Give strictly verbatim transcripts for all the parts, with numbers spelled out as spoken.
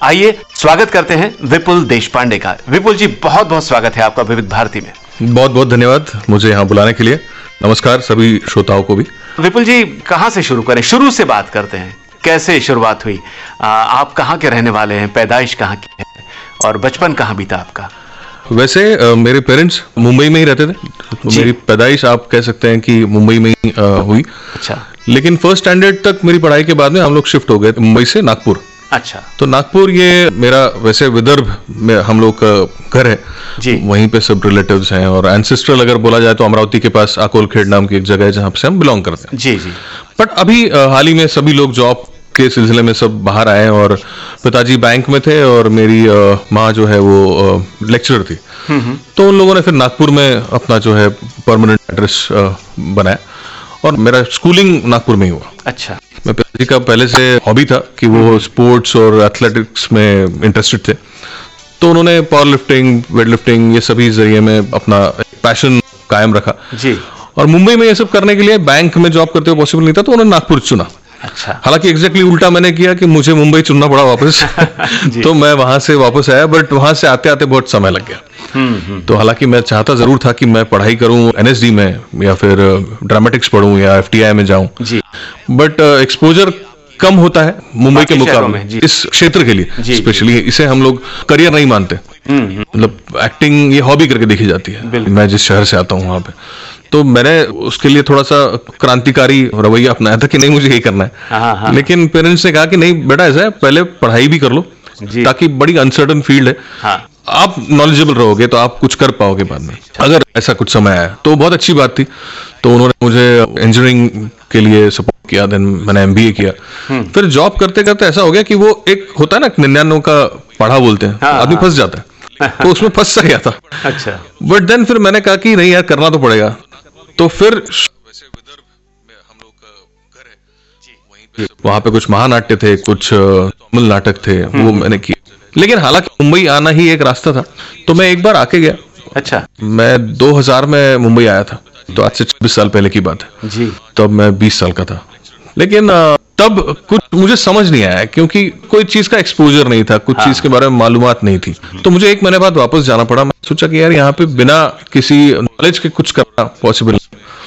आइए स्वागत करते हैं विपुल देशपांडे का। विपुल जी, बहुत बहुत स्वागत है आपका विविध भारती में। बहुत बहुत धन्यवाद मुझे यहाँ बुलाने के लिए। नमस्कार सभी श्रोताओं को भी। विपुल जी, कहाँ से शुरू करें? शुरू से बात करते हैं, कैसे शुरुआत हुई? आ, आप कहाँ के रहने वाले हैं? पैदाइश कहाँ की है और बचपन कहाँ बीता आपका? वैसे आ, मेरे पेरेंट्स मुंबई में ही रहते थे, तो मेरी पैदाइश आप कह सकते हैं कि मुंबई में ही आ, हुई। अच्छा। लेकिन फर्स्ट स्टैंडर्ड तक मेरी पढ़ाई के बाद में हम लोग शिफ्ट हो गए मुंबई से नागपुर। अच्छा। तो नागपुर ये मेरा वैसे विदर्भ में हम लोग का घर है जी। वहीं पे सब रिलेटिव्स हैं, और एंसेस्ट्रल अगर बोला जाए तो अमरावती के पास आकोलखेड़ नाम की एक जगह है जहाँ से हम बिलोंग करते हैं। जी जी। बट अभी आ, हाल ही में सभी लोग जॉब के सिलसिले में सब बाहर आए, और पिताजी बैंक में थे और मेरी आ, माँ जो है वो लेक्चरर थी। तो उन लोगों ने फिर नागपुर में अपना जो है परमानेंट एड्रेस बनाया, और मेरा स्कूलिंग नागपुर में ही हुआ। अच्छा। मैं पिताजी का पहले से हॉबी था कि वो स्पोर्ट्स और एथलेटिक्स में इंटरेस्टेड थे, तो उन्होंने पावर लिफ्टिंग, वेट लिफ्टिंग, ये सभी जरिए में अपना पैशन कायम रखा। जी। और मुंबई में ये सब करने के लिए बैंक में जॉब करते हुए पॉसिबल नहीं था, तो उन्होंने नागपुर चुना। अच्छा। हालांकि एग्जैक्टली उल्टा मैंने किया कि मुझे मुंबई चुनना पड़ा वापस। तो मैं वहां से वापस आया, बट वहां से आते आते बहुत समय लग गया। तो हालांकि मैं चाहता जरूर था कि मैं पढ़ाई करूं एनएसडी में, या फिर ड्रामेटिक्स पढ़ूं, या एफटीआई में जाऊं, बट एक्सपोजर कम होता है मुंबई के मुकाबले इस क्षेत्र के लिए। स्पेशली इसे हम लोग करियर नहीं मानते, मतलब एक्टिंग ये हॉबी करके देखी जाती है। मैं जिस शहर से आता हूँ वहां पे, तो मैंने उसके लिए थोड़ा सा क्रांतिकारी रवैया अपनाया था कि नहीं मुझे यही करना है। हाँ, हाँ। लेकिन पेरेंट्स ने कहा कि नहीं बेटा, ऐसा है पहले पढ़ाई भी कर लो, ताकि बड़ी अनसर्टन फील्ड है। हाँ। आप नॉलेजेबल रहोगे तो आप कुछ कर पाओगे बाद में, अगर ऐसा कुछ समय आया तो बहुत अच्छी बात थी। तो उन्होंने मुझे इंजीनियरिंग के लिए सपोर्ट किया, देन मैंने एमबीए किया। फिर जॉब करते करते ऐसा हो गया कि वो एक होता है ना निन्यानवे का पढ़ा बोलते हैं, आदमी फंस जाता है, तो उसमें फंस सा गया था। अच्छा। बट देन फिर मैंने कहा कि नहीं यार, करना तो पड़ेगा। तो फिर वैसे विदर्भ में हम लोग का घर है, वहां पे कुछ महानाट्य थे, कुछ तमिल नाटक थे, वो मैंने किए। लेकिन हालांकि मुंबई आना ही एक रास्ता था, तो मैं एक बार आके गया। अच्छा। मैं दो हज़ार में मुंबई आया था, तो आज से छब्बीस साल पहले की बात है जी। तब मैं बीस साल का था। लेकिन तब कुछ मुझे समझ नहीं आया, क्योंकि कोई चीज का एक्सपोजर नहीं था, कुछ हाँ। चीज के बारे में मालूमात नहीं थी। तो मुझे एक महीने बाद वापस जाना पड़ा। मैं सोचा कि यार यहाँ पे बिना किसी नॉलेज के कुछ करना possible.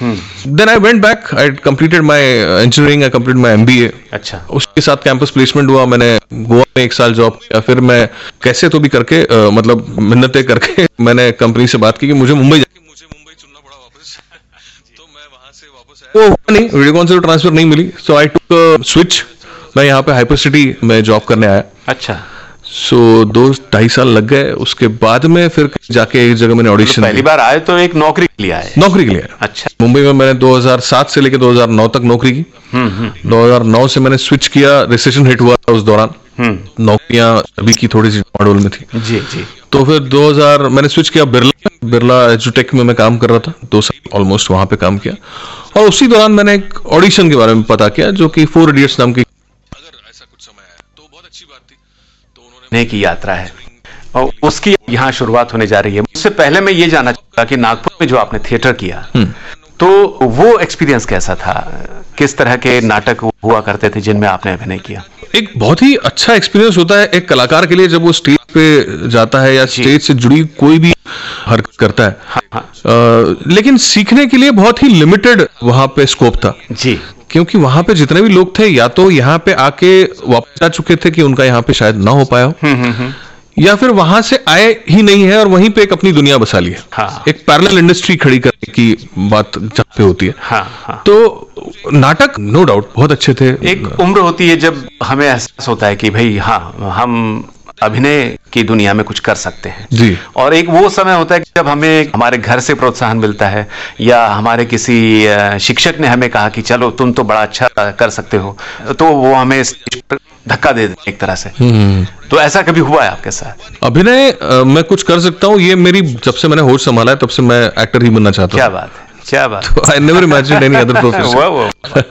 Then I went back, I completed my engineering, I completed my MBA. अच्छा। उसके साथ कैंपस प्लेसमेंट हुआ, मैंने गोवा में एक साल जॉब किया। फिर मैं कैसे तो भी करके आ, मतलब मिन्नतें करके मैंने कंपनी से बात की कि मुझे मुंबई मुझे मुंबई चुनना पड़ा वापस। तो मैं वहां से वापस आया, वो नहीं वीडियोकॉन से ट्रांसफर नहीं मिली, सो आई टुक स्विच। मैं यहाँ पे हाइपर सिटी में जॉब करने आया। अच्छा। सो so, दो ढाई साल लग गए। उसके बाद में फिर जाके एक जगह मैंने ऑडिशन, पहली बार आए तो एक नौकरी के लिए आए? नौकरी के लिए। अच्छा। मुंबई में मैंने दो हज़ार सात से लेकर दो हज़ार नौ तक नौकरी की। दो हज़ार नौ से मैंने स्विच किया, रिसेशन हिट हुआ उस दौरान, नौकरियां अभी की थोड़ी सी मॉडल में थी। जी जी। तो फिर दो हज़ार मैंने स्विच किया बिरला बिरला एजुटेक में मैं काम कर रहा था, दो साल ऑलमोस्ट वहां पे काम किया। और उसी दौरान मैंने एक ऑडिशन के बारे में पता किया, जो कि फोर इडियट्स नाम की, अगर ऐसा कुछ समय आया तो बहुत अच्छी बात थी। तो उन्होंने की यात्रा है और उसकी यहाँ शुरुआत होने जा रही है। उससे पहले मैं ये जानना चाहता कि नागपुर में जो आपने थिएटर किया, तो वो एक्सपीरियंस कैसा था? किस तरह के नाटक हुआ करते थे जिनमें आपने अभिनय किया? एक बहुत ही अच्छा एक्सपीरियंस होता है एक कलाकार के लिए, जब वो स्टेज पे जाता है या स्टेज से जुड़ी कोई भी हरकत करता है। हाँ, हाँ। आ, लेकिन सीखने के लिए बहुत ही लिमिटेड वहां पे स्कोप था जी। क्योंकि वहां पे जितने भी लोग थे, या तो यहाँ पे आके वापस जा चुके थे कि उनका यहाँ पे शायद ना हो पाया हो, या फिर वहां से आए ही नहीं है और वहीं पे एक अपनी दुनिया बसा ली है। हाँ। एक पैरेलल इंडस्ट्री खड़ी करने की बात जहाँ पे होती है। हाँ, हाँ। तो नाटक नो डाउट बहुत अच्छे थे। एक उम्र होती है जब हमें एहसास होता है कि भाई हाँ, हम अभिनय की दुनिया में कुछ कर सकते हैं जी। और एक वो समय होता है कि जब हमें हमारे घर से प्रोत्साहन मिलता है, या हमारे किसी शिक्षक ने हमें कहा कि चलो तुम तो बड़ा अच्छा कर सकते हो, तो वो हमें धक्का दे देते एक तरह से। तो ऐसा कभी हुआ है आपके साथ? अभिनय मैं कुछ कर सकता हूँ, ये मेरी जब से मैंने होश संभाला है तब से मैं एक्टर ही बनना चाहता हूँ। क्या बात है, क्या बात। I never imagined any other profession,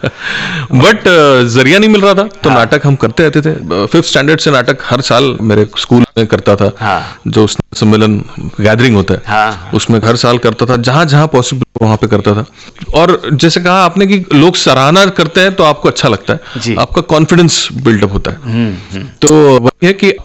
but जरिया नहीं मिल रहा था, तो हाँ। नाटक हम करते रहते थे। फिफ्थ स्टैंडर्ड से नाटक हर साल मेरे स्कूल में करता था। हाँ। जो सम्मेलन गैदरिंग होता है, हाँ। उसमें हर साल करता था, जहां जहां पॉसिबल वहां पे करता था। और जैसे कहा आपने कि लोग सराहना करते हैं तो आपको अच्छा लगता है, आपका कॉन्फिडेंस बिल्डअप होता है। तो वही है कि